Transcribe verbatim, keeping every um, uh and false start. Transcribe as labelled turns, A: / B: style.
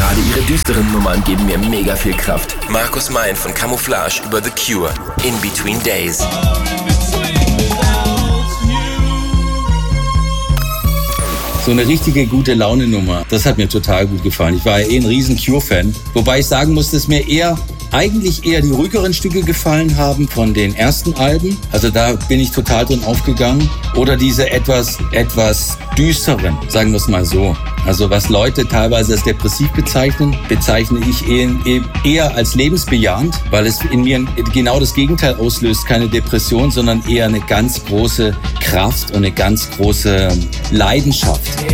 A: Gerade ihre düsteren Nummern geben mir mega viel Kraft. Markus Mein von Camouflage über The Cure, In Between Days.
B: So eine richtige gute Laune-Nummer. Das hat mir total gut gefallen. Ich war ja eh ein riesen Cure-Fan. Wobei ich sagen muss, dass mir eher, eigentlich eher die ruhigeren Stücke gefallen haben von den ersten Alben. Also da bin ich total drin aufgegangen. Oder diese etwas, etwas düsteren, sagen wir es mal so. Also was Leute teilweise als depressiv bezeichnen, bezeichne ich eher, eher als lebensbejahend, weil es in mir genau das Gegenteil auslöst. Keine Depression, sondern eher eine ganz große Kraft und eine ganz große Leidenschaft.